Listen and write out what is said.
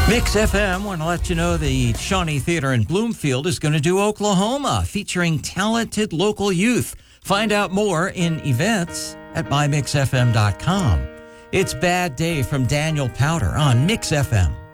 Mix FM want to let you know the Shawnee Theater in Bloomfield is going to do Oklahoma, featuring talented local youth. Find out more in events at mymixfm.com. It's Bad Day from Daniel Powder on Mix FM.